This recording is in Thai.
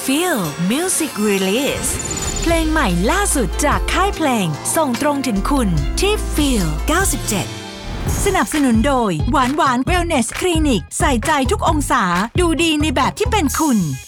Feel Music Release เพลงใหม่ล่าสุดจากค่ายเพลงส่งตรงถึงคุณที่ Feel 97 สนับสนุนโดยหวานหวาน Wellness Clinic ใส่ใจทุกองศาดูดีในแบบที่เป็นคุณ